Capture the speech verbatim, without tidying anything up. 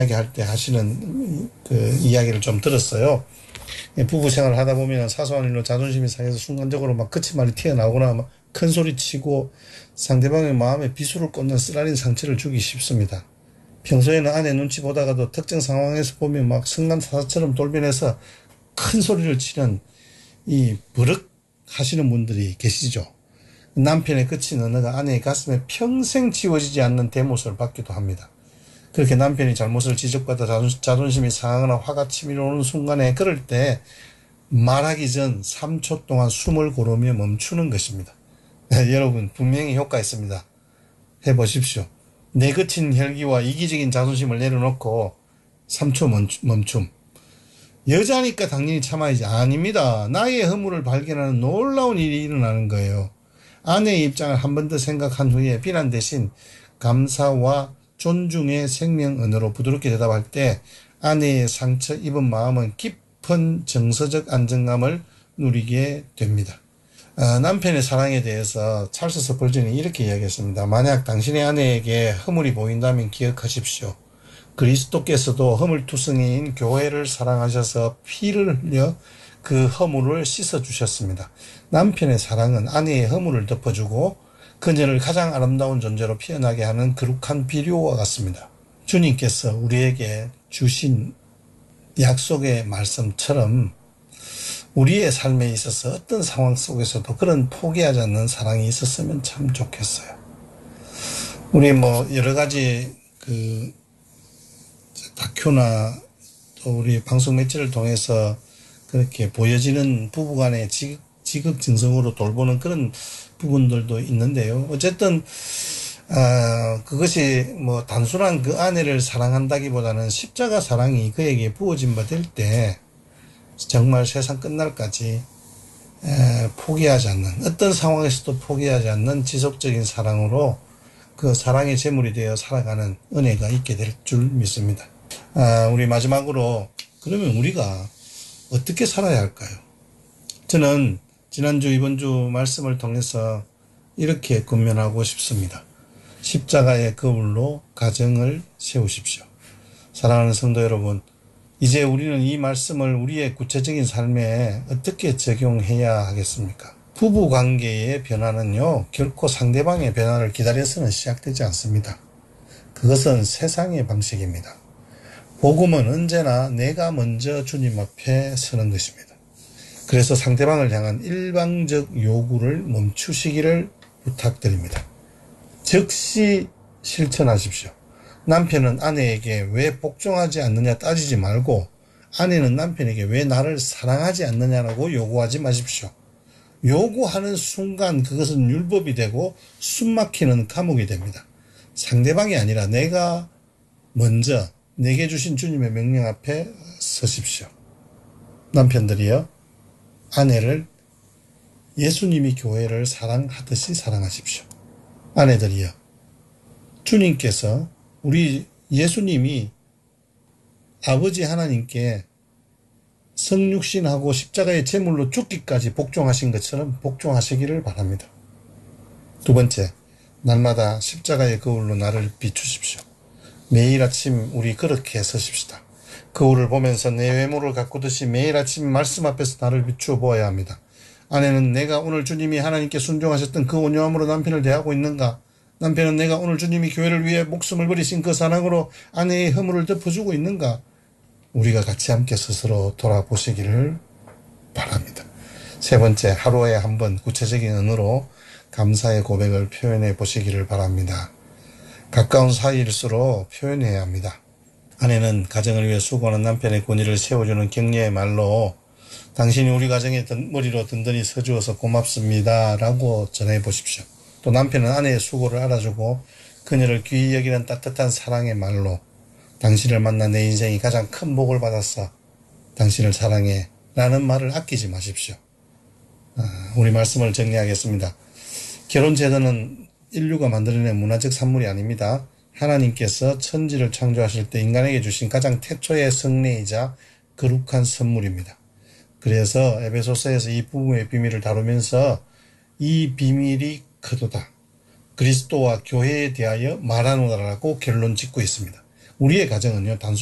이야기할 때 하시는 그 이야기를 좀 들었어요. 부부 생활을 하다 보면 사소한 일로 자존심이 상해서 순간적으로 막 거친말이 튀어나오거나 막 큰 소리 치고 상대방의 마음에 비수를 꽂는 쓰라린 상처를 주기 쉽습니다. 평소에는 아내 눈치 보다가도 특정 상황에서 보면 막 성난사사처럼 돌변해서 큰 소리를 치는 이 버럭 하시는 분들이 계시죠. 남편의 거친 언어가 아내의 가슴에 평생 지워지지 않는 대못을 받기도 합니다. 그렇게 남편이 잘못을 지적받아 자존심이 상하거나 화가 치밀어 오는 순간에 그럴 때 말하기 전 삼 초 동안 숨을 고르며 멈추는 것입니다. 여러분 분명히 효과 있습니다. 해보십시오. 내 거친 혈기와 이기적인 자존심을 내려놓고 삼 초 멈춤. 여자니까 당연히 참아야지. 아닙니다. 나의 허물을 발견하는 놀라운 일이 일어나는 거예요. 아내의 입장을 한 번 더 생각한 후에 비난 대신 감사와 존중의 생명 언어로 부드럽게 대답할 때 아내의 상처 입은 마음은 깊은 정서적 안정감을 누리게 됩니다. 어, 남편의 사랑에 대해서 찰스 스펄전이 이렇게 이야기했습니다. 만약 당신의 아내에게 허물이 보인다면 기억하십시오. 그리스도께서도 허물투성이인 교회를 사랑하셔서 피를 흘려 그 허물을 씻어주셨습니다. 남편의 사랑은 아내의 허물을 덮어주고 그녀를 가장 아름다운 존재로 피어나게 하는 거룩한 비료와 같습니다. 주님께서 우리에게 주신 약속의 말씀처럼 우리의 삶에 있어서 어떤 상황 속에서도 그런 포기하지 않는 사랑이 있었으면 참 좋겠어요. 우리 뭐 여러 가지 그 다큐나 또 우리 방송 매체를 통해서 그렇게 보여지는 부부간의 지극정성으로 돌보는 그런 부분들도 있는데요. 어쨌든 어, 그것이 뭐 단순한 그 아내를 사랑한다기보다는 십자가 사랑이 그에게 부어진 바 될 때 정말 세상 끝날까지 에, 포기하지 않는, 어떤 상황에서도 포기하지 않는 지속적인 사랑으로 그 사랑의 제물이 되어 살아가는 은혜가 있게 될 줄 믿습니다. 아, 우리 마지막으로 그러면 우리가 어떻게 살아야 할까요? 저는 지난주 이번주 말씀을 통해서 이렇게 권면하고 싶습니다. 십자가의 거울로 가정을 세우십시오. 사랑하는 성도 여러분, 이제 우리는 이 말씀을 우리의 구체적인 삶에 어떻게 적용해야 하겠습니까? 부부관계의 변화는요, 결코 상대방의 변화를 기다려서는 시작되지 않습니다. 그것은 세상의 방식입니다. 복음은 언제나 내가 먼저 주님 앞에 서는 것입니다. 그래서 상대방을 향한 일방적 요구를 멈추시기를 부탁드립니다. 즉시 실천하십시오. 남편은 아내에게 왜 복종하지 않느냐 따지지 말고 아내는 남편에게 왜 나를 사랑하지 않느냐라고 요구하지 마십시오. 요구하는 순간 그것은 율법이 되고 숨막히는 감옥이 됩니다. 상대방이 아니라 내가 먼저 내게 주신 주님의 명령 앞에 서십시오. 남편들이여, 아내를 예수님이 교회를 사랑하듯이 사랑하십시오. 아내들이여, 주님께서 우리 예수님이 아버지 하나님께 성육신하고 십자가의 제물로 죽기까지 복종하신 것처럼 복종하시기를 바랍니다. 두 번째, 날마다 십자가의 거울로 나를 비추십시오. 매일 아침 우리 그렇게 서십시다. 거울을 보면서 내 외모를 가꾸듯이 매일 아침 말씀 앞에서 나를 비추어 보아야 합니다. 아내는 내가 오늘 주님이 하나님께 순종하셨던 그 온유함으로 남편을 대하고 있는가? 남편은 내가 오늘 주님이 교회를 위해 목숨을 버리신 그 사랑으로 아내의 허물을 덮어주고 있는가? 우리가 같이 함께 스스로 돌아보시기를 바랍니다. 세 번째, 하루에 한 번 구체적인 언어로 감사의 고백을 표현해 보시기를 바랍니다. 가까운 사이일수록 표현해야 합니다. 아내는 가정을 위해 수고하는 남편의 권위를 세워주는 격려의 말로 당신이 우리 가정의 머리로 든든히 서주어서 고맙습니다 라고 전해보십시오. 또 남편은 아내의 수고를 알아주고 그녀를 귀히 여기는 따뜻한 사랑의 말로 당신을 만난 내 인생이 가장 큰 복을 받았어. 당신을 사랑해 라는 말을 아끼지 마십시오. 아, 우리 말씀을 정리하겠습니다. 결혼제도는 인류가 만들어낸 문화적 산물이 아닙니다. 하나님께서 천지를 창조하실 때 인간에게 주신 가장 태초의 성례이자 거룩한 선물입니다. 그래서 에베소서에서 이 부부의 비밀을 다루면서 이 비밀이 크도다. 그리스도와 교회에 대하여 말하노라라고 결론 짓고 있습니다. 우리의 가정은요, 단순